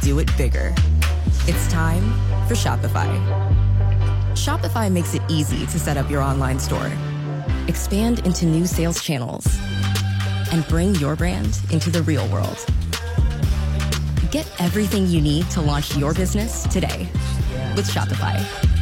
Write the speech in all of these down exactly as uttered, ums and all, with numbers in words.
do it bigger. It's time for Shopify. Shopify makes it easy to set up your online store, expand into new sales channels, and bring your brand into the real world. Get everything you need to launch your business today with Shopify.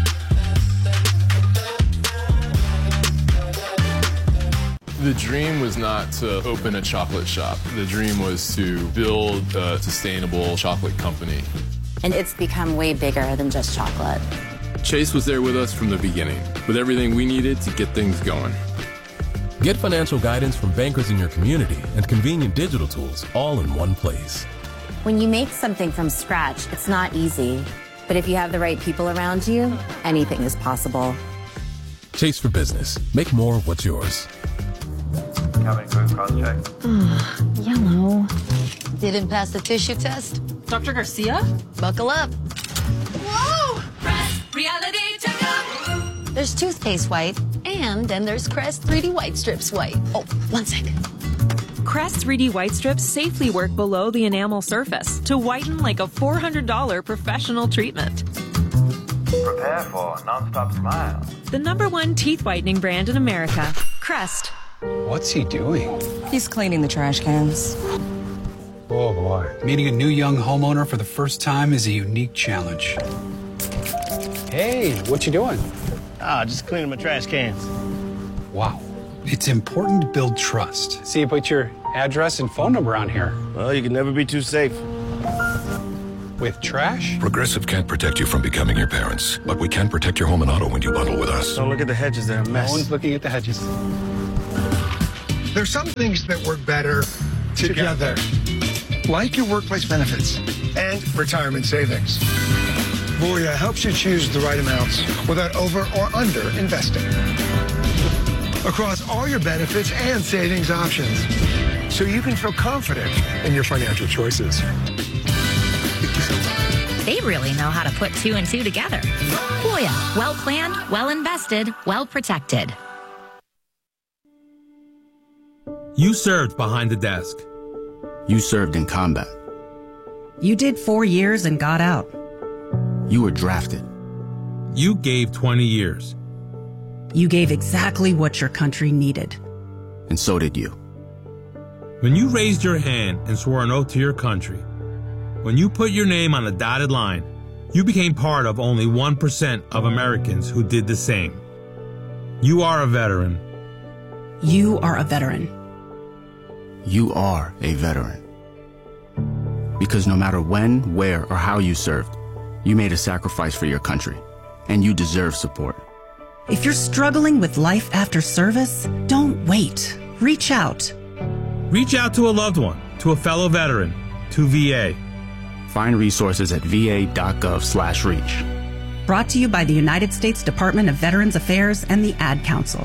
The dream was not to open a chocolate shop. The dream was to build a sustainable chocolate company. And it's become way bigger than just chocolate. Chase was there with us from the beginning, with everything we needed to get things going. Get financial guidance from bankers in your community and convenient digital tools all in one place. When you make something from scratch, it's not easy. But if you have the right people around you, anything is possible. Chase for Business. Make more of what's yours. Coming through, cross-check. Ugh, yellow. Didn't pass the tissue test? Doctor Garcia? Buckle up. Whoa! Crest Reality Checkup! There's toothpaste white, and then there's Crest three D White Strips white. Oh, one second. Crest three D White Strips safely work below the enamel surface to whiten like a four hundred dollars professional treatment. Prepare for a non-stop smile. The number one teeth whitening brand in America, Crest. What's he doing? He's cleaning the trash cans. Oh, boy. Meeting a new young homeowner for the first time is a unique challenge. Hey, what you doing? Ah, just cleaning my trash cans. Wow. It's important to build trust. See, you put your address and phone number on here. Well, you can never be too safe. With trash? Progressive can't protect you from becoming your parents, but we can protect your home and auto when you bundle with us. Don't look at the hedges, they're a mess. No one's looking at the hedges. There's some things that work better together, together. Like your workplace benefits and retirement savings. Voya helps you choose the right amounts without over or under investing. Across all your benefits and savings options, so you can feel confident in your financial choices. They really know how to put two and two together. Voya, well planned, well invested, well protected. You served behind the desk. You served in combat. You did four years and got out. You were drafted. You gave twenty years. You gave exactly what your country needed. And so did you. When you raised your hand and swore an oath to your country, when you put your name on a dotted line, you became part of only one percent of Americans who did the same. You are a veteran. You are a veteran. You are a veteran. Because no matter when, where, or how you served, you made a sacrifice for your country, and you deserve support. If you're struggling with life after service, don't wait. Reach out. Reach out to a loved one, to a fellow veteran, to V A. Find resources at va.gov slash reach. Brought to you by the United States Department of Veterans Affairs and the Ad Council.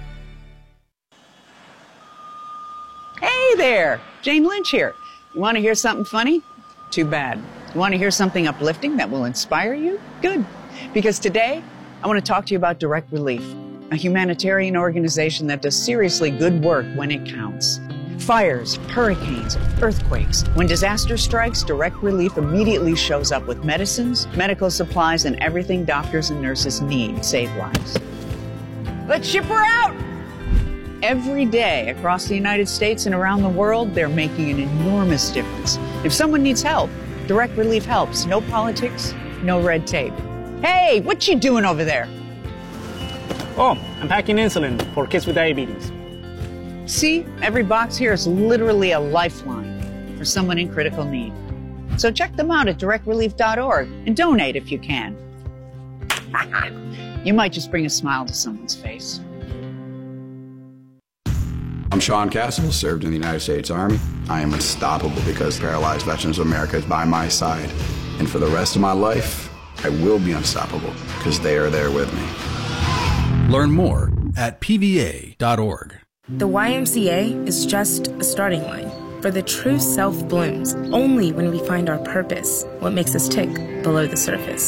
Hey there, Jane Lynch here. You want to hear something funny? Too bad. You want to hear something uplifting that will inspire you? Good. Because today, I want to talk to you about Direct Relief, a humanitarian organization that does seriously good work when it counts. Fires, hurricanes, earthquakes. When disaster strikes, Direct Relief immediately shows up with medicines, medical supplies, and everything doctors and nurses need to save lives. Let's ship her out! Every day across the United States and around the world, they're making an enormous difference. If someone needs help, Direct Relief helps. No politics, no red tape. Hey, what you doing over there? Oh, I'm packing insulin for kids with diabetes. See, every box here is literally a lifeline for someone in critical need. So check them out at direct relief dot org and donate if you can. You might just bring a smile to someone's face. I'm Sean Castle, served in the United States Army. I am unstoppable because Paralyzed Veterans of America is by my side. And for the rest of my life, I will be unstoppable because they are there with me. Learn more at P V A dot org. The Y M C A is just a starting line, for the true self blooms only when we find our purpose, what makes us tick below the surface.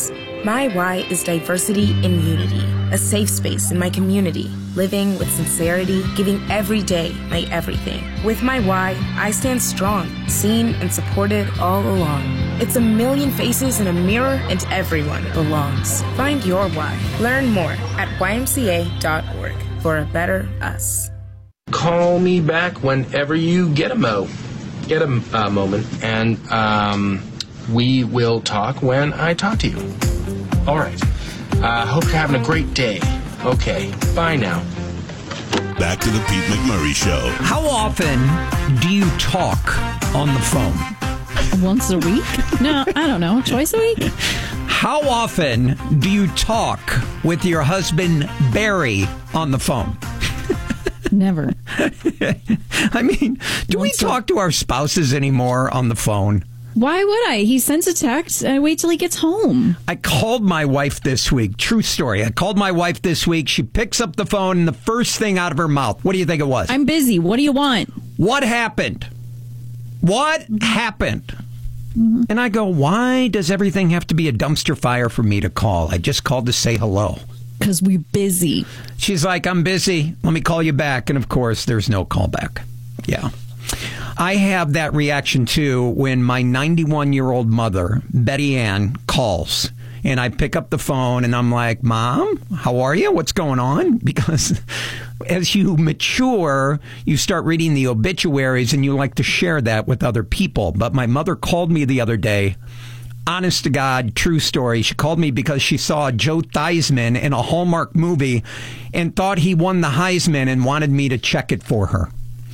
My why is diversity in unity, a safe space in my community, living with sincerity, giving every day my everything. With my why, I stand strong, seen and supported all along. It's a million faces in a mirror and everyone belongs. Find your why. Learn more at Y M C A dot org for a better us. Call me back whenever you get a mo, get a uh, moment, and um, we will talk when I talk to you. All right. Uh, hope you're having a great day. Okay. Bye now. Back to the Pete McMurray Show. How often do you talk on the phone? Once a week? No, I don't know. Twice a week? How often do you talk with your husband, Barry, on the phone? Never. I mean, do Once we talk a- to our spouses anymore on the phone? Why would I? He sends a text and I wait till he gets home. I called my wife this week. True story. I called my wife this week. She picks up the phone and the first thing out of her mouth, what do you think it was? I'm busy. What do you want? What happened? What happened? Mm-hmm. And I go, why does everything have to be a dumpster fire for me to call? I just called to say hello. Because we're busy. She's like, I'm busy. Let me call you back. And of course, there's no call back. Yeah. I have that reaction, too, when my ninety-one-year-old mother, Betty Ann, calls. And I pick up the phone and I'm like, Mom, how are you? What's going on? Because as you mature, you start reading the obituaries and you like to share that with other people. But my mother called me the other day. Honest to God, true story. She called me because she saw Joe Theismann in a Hallmark movie and thought he won the Heisman and wanted me to check it for her.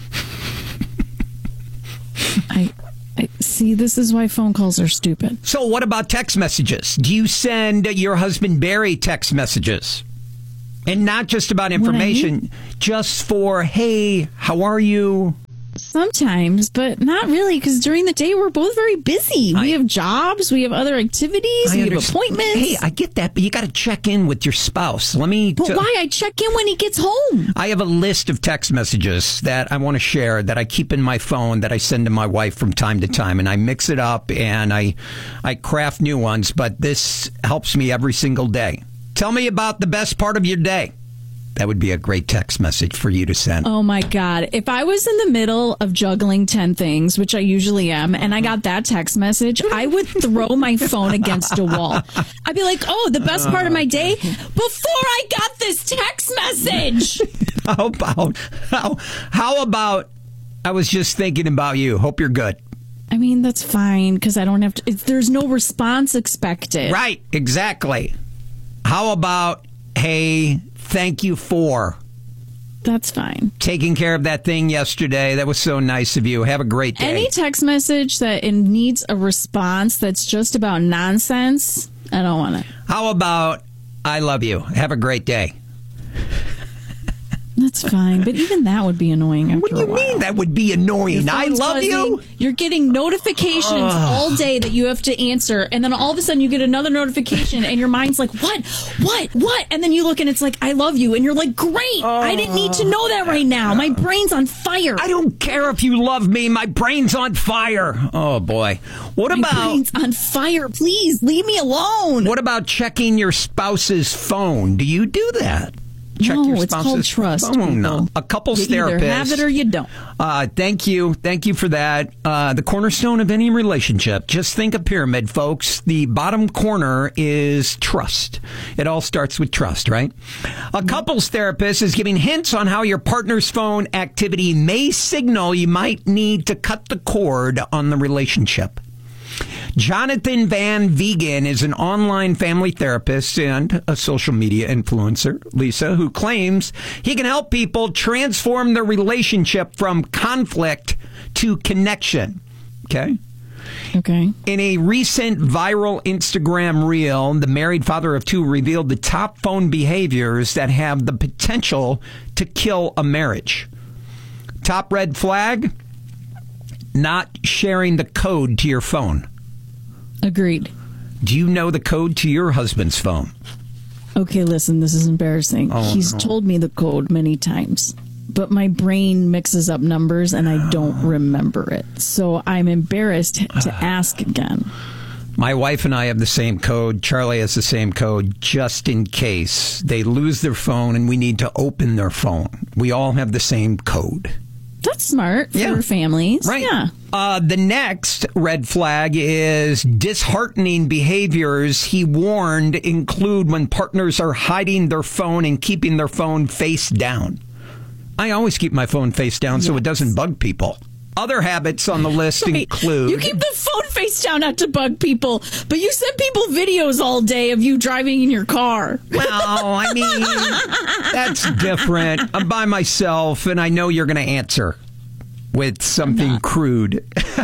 I, I see, this is why phone calls are stupid. So what about text messages? Do you send your husband Barry text messages? And not just about information, just for, hey, how are you? Sometimes, but not really, because during the day we're both very busy. I, we have jobs, we have other activities, I we understand. have appointments. Hey, I get that, but you got to check in with your spouse. Let me. But t- why? I check in when he gets home. I have a list of text messages that I want to share that I keep in my phone that I send to my wife from time to time, and I mix it up and I, I craft new ones. But this helps me every single day. Tell me about the best part of your day. That would be a great text message for you to send. Oh, my God. If I was in the middle of juggling ten things, which I usually am, and I got that text message, I would throw my phone against a wall. I'd be like, oh, the best part of my day before I got this text message. How about, how, how about, I was just thinking about you. Hope you're good. I mean, that's fine, because I don't have to, it's, there's no response expected. Right, exactly. How about, hey, thank you for. That's fine. Taking care of that thing yesterday. That was so nice of you. Have a great day. Any text message that it needs a response that's just about nonsense, I don't want it. How about, I love you. Have a great day. That's fine, but even that would be annoying after What do you a while. mean that would be annoying? I love buzzing, you. You're getting notifications Ugh. all day that you have to answer, and then all of a sudden you get another notification, and your mind's like, what? What? What? And then you look and it's like, I love you, and you're like, great! I didn't need to know that right now. My brain's on fire. I don't care if you love me. My brain's on fire. Oh, boy. What My about... brain's on fire. Please, leave me alone. What about checking your spouse's phone? Do you do that? Check no, your it's called trust. phone. No. A couple's you therapist. either have it or you don't. Uh, thank you. Thank you for that. Uh, the cornerstone of any relationship. Just think a pyramid, folks. The bottom corner is trust. It all starts with trust, right? A couple's therapist is giving hints on how your partner's phone activity may signal you might need to cut the cord on the relationship. Jonathan Van Vegan is an online family therapist and a social media influencer, Lisa, who claims he can help people transform their relationship from conflict to connection. Okay? Okay. In a recent viral Instagram reel, the married father of two revealed the top phone behaviors that have the potential to kill a marriage. Top red flag? Not sharing the code to your phone. Agreed. Do you know the code to your husband's phone? Okay, listen, this is embarrassing. Oh, He's no. told me the code many times, but my brain mixes up numbers and I don't remember it. So I'm embarrassed to ask again. My wife and I have the same code. Charlie has the same code, just in case they lose their phone and we need to open their phone. We all have the same code. That's smart for Yeah. families. Right. Yeah. Uh, the next red flag is disheartening behaviors. He warned include when partners are hiding their phone and keeping their phone face down. I always keep my phone face down so it doesn't bug people. Other habits on the list Right. include... You keep the phone face down not to bug people, but you send people videos all day of you driving in your car. Well, I mean, that's different. I'm by myself, and I know you're going to answer with something crude.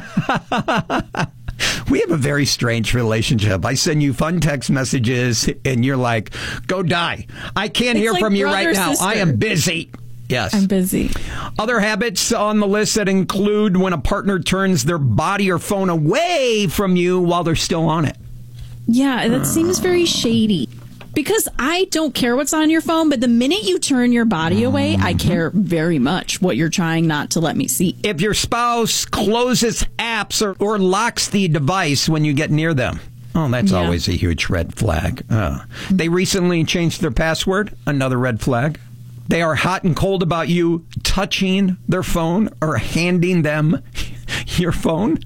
We have a very strange relationship. I send you fun text messages, and you're like, go die. I can't It's hear like from you right brother, now. I am sister. busy. Yes. I'm busy. Other habits on the list that include when a partner turns their body or phone away from you while they're still on it. Yeah, that seems very shady. Because I don't care what's on your phone, but the minute you turn your body away, I care very much what you're trying not to let me see. If your spouse closes apps or, or locks the device when you get near them. Oh, that's Yeah. always a huge red flag. Uh, they recently changed their password. Another red flag. They are hot and cold about you touching their phone or handing them your phone.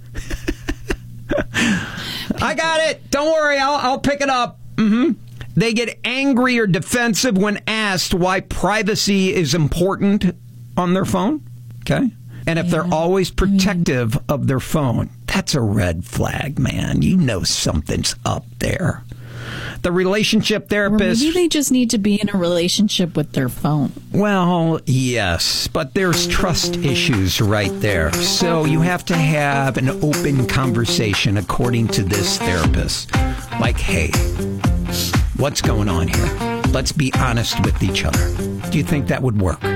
I got it. Don't worry. I'll, I'll pick it up. Mm-hmm. They get angry or defensive when asked why privacy is important on their phone. Okay. And if they're always protective of their phone, that's a red flag, man. You know something's up there. The relationship Or therapist. maybe they just need to be in a relationship with their phone. Well, yes, but there's trust issues right there. So you have to have an open conversation, according to this therapist. Like, hey, what's going on here? Let's be honest with each other. Do you think that would work?